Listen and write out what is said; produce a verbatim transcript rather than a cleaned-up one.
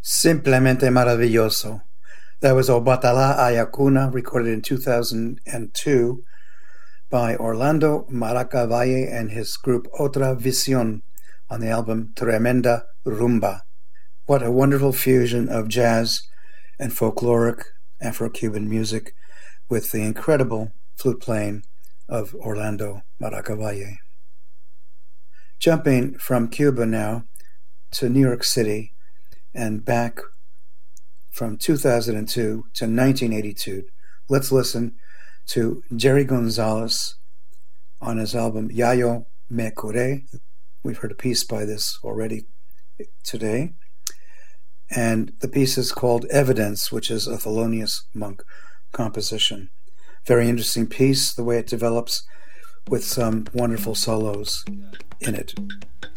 Simplemente maravilloso. That was Obatala Ayacuna, recorded in two thousand two by Orlando Maracavalle and his group Otra Visión on the album Tremenda Rumba. What a wonderful fusion of jazz and folkloric Afro-Cuban music with the incredible flute playing of Orlando Maracavalle. Jumping from Cuba now to New York City and back from two thousand two to nineteen eighty-two, let's listen to Jerry Gonzalez on his album Yayo Me Curé. We've heard a piece by this already today. And the piece is called Evidence, which is a Thelonious Monk composition. Very interesting piece, the way it develops with some wonderful solos in it.